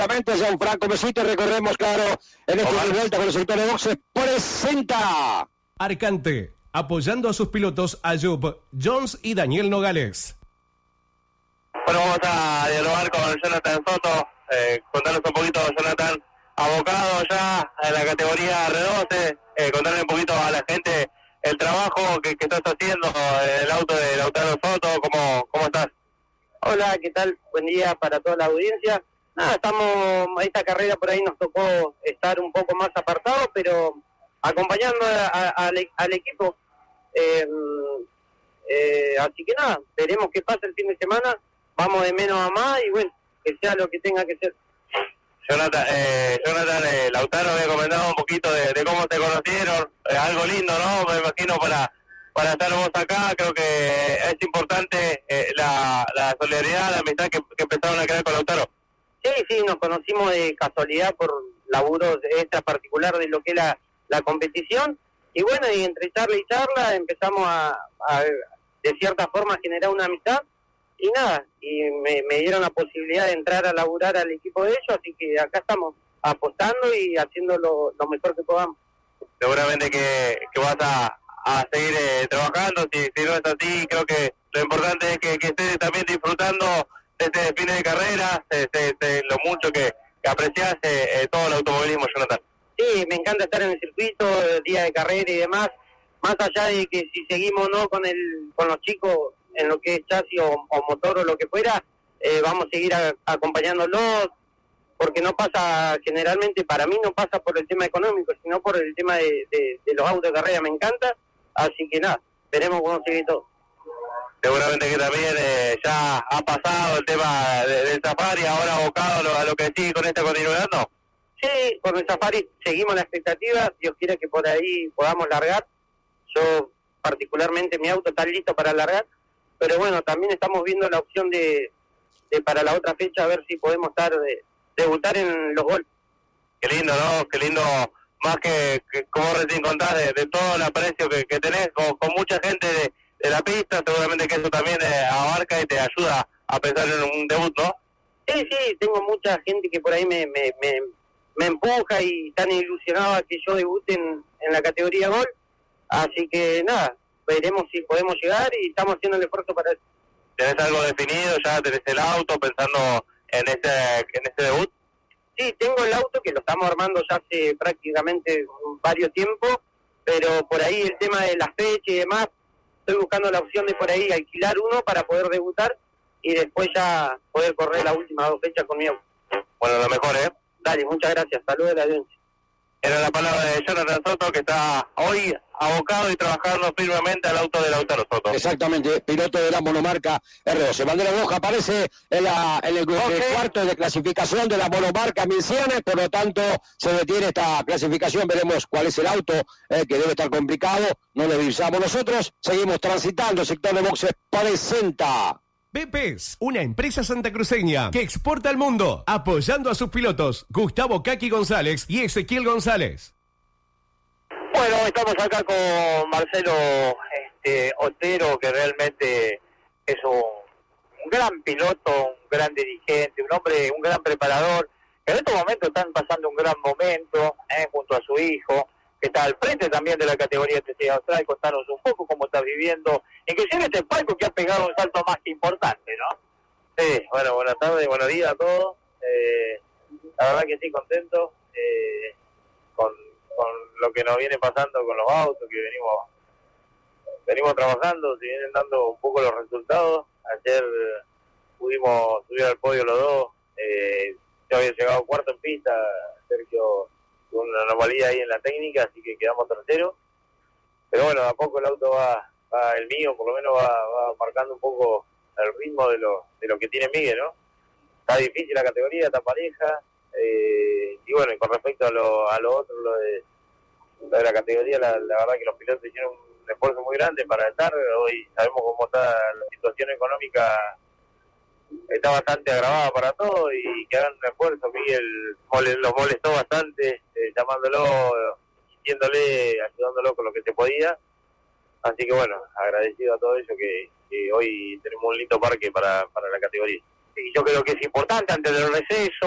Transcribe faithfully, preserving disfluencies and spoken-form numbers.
Exactamente, Gianfranco Mesite, recorremos, claro, en este de vuelta con el sector de boxes, presenta Arcante, apoyando a sus pilotos Ayub, Jones y Daniel Nogales. Bueno, vamos a dialogar con Jonathan Soto, eh, contarnos un poquito, Jonathan, abocado ya en la categoría R doce, eh, contarle un poquito a la gente el trabajo que, que estás haciendo en el auto de Lautaro Soto, ¿cómo, cómo estás? Hola, ¿qué tal? Buen día para toda la audiencia. Nada, estamos, esta carrera por ahí nos tocó estar un poco más apartados, pero acompañando a, a, al, al equipo. Eh, eh, así que nada, veremos qué pasa el fin de semana, vamos de menos a más y bueno, que sea lo que tenga que ser. Jonathan, eh, Jonathan eh, Lautaro había comentado un poquito de, de cómo te conocieron, eh, algo lindo, ¿no? Me imagino para... para estar vos acá, creo que es importante eh, la, la solidaridad, la amistad que, que empezaron a crear con Lautaro. Sí, sí, nos conocimos de casualidad por laburos extra particular de lo que es la, la competición, y bueno, y entre charla y charla empezamos a, a de cierta forma, generar una amistad, y nada, y me, me dieron la posibilidad de entrar a laburar al equipo de ellos, así que acá estamos apostando y haciendo lo, lo mejor que podamos. Seguramente que, que vas a a seguir eh, trabajando, si, si no es así, creo que lo importante es que, que estés también disfrutando de este fin de carrera, de, de, de lo mucho que, que aprecias eh, eh, todo el automovilismo, Jonathan. Sí, me encanta estar en el circuito, el día de carrera y demás, más allá de que si seguimos o no con el con los chicos en lo que es chasis o, o motor o lo que fuera, eh, vamos a seguir a, acompañándolos, porque no pasa, generalmente para mí no pasa por el tema económico, sino por el tema de, de, de los autos de carrera, me encanta. Así que nada, veremos cómo sigue todo. Seguramente que también eh, ya ha pasado el tema de, del Safari, ahora abocado a lo, a lo que sigue con esta continuidad, ¿no? Sí, con el Safari seguimos la expectativa, Dios quiera que por ahí podamos largar. Yo particularmente mi auto está listo para largar, pero bueno, también estamos viendo la opción de, de para la otra fecha a ver si podemos estar de, debutar en los Gol. Qué lindo, ¿no? Qué lindo. Más que, que como recién contás, de, de todo el aprecio que, que tenés con, con mucha gente de, de la pista, seguramente que eso también eh, abarca y te ayuda a pensar en un debut, ¿no? Sí, sí, tengo mucha gente que por ahí me, me, me, me empuja y están ilusionados que yo debute en, en la categoría Gol, así que nada, veremos si podemos llegar y estamos haciendo el esfuerzo para eso. ¿Tenés algo definido? ¿Ya tenés el auto pensando en ese, en ese debut? Sí, tengo el auto que lo estamos armando ya hace prácticamente varios tiempos, pero por ahí el tema de la fecha y demás, estoy buscando la opción de por ahí alquilar uno para poder debutar y después ya poder correr las últimas dos fechas con mi auto. Bueno, lo mejor, ¿eh? Dale, muchas gracias. Saludos de la audiencia. Era la palabra de Jonathan Soto, que está hoy abocado y trabajando firmemente al auto de Lautaro Soto. Exactamente, piloto de la monomarca R doce. Bandera roja aparece en, la, en el, okay. el cuarto de clasificación de la monomarca Misiones, por lo tanto se detiene esta clasificación, veremos cuál es el auto, eh, que debe estar complicado, no lo divisamos nosotros, seguimos transitando, el sector de boxes presenta... B P E S, una empresa santacruceña que exporta al mundo, apoyando a sus pilotos Gustavo Kaki González y Ezequiel González. Bueno, estamos acá con Marcelo este, Otero, que realmente es un, un gran piloto, un gran dirigente, un hombre, un gran preparador, que en estos momentos están pasando un gran momento eh, junto a su hijo, que está al frente también de la categoría T C Austral. Contanos un poco cómo está viviendo, inclusive este palco que ha pegado un salto más que importante, ¿no? Sí, bueno, buenas tardes, buenos días a todos. Eh, la verdad que sí, contento eh, con, con lo que nos viene pasando con los autos, que venimos venimos trabajando, se vienen dando un poco los resultados. Ayer eh, pudimos subir al podio los dos, eh, yo había llegado cuarto en pista, Sergio tuvo una anomalía ahí en la técnica, así que quedamos terceros. Pero bueno, a poco el auto va, va el mío, por lo menos va, va marcando un poco el ritmo de lo de lo que tiene Miguel, ¿no? Está difícil la categoría, está pareja, eh, y bueno, y con respecto a lo, a lo otro, lo de, lo de la categoría, la, la verdad que los pilotos hicieron un esfuerzo muy grande para estar. Hoy sabemos cómo está la situación económica, está bastante agravada para todos, y que hagan un esfuerzo. Miguel los molestó bastante, eh, llamándolo, insistiéndole, ayudándolo con lo que se podía. Así que bueno, agradecido a todo eso, que, que hoy tenemos un lindo parque para, para la categoría. Y yo creo que es importante antes del receso.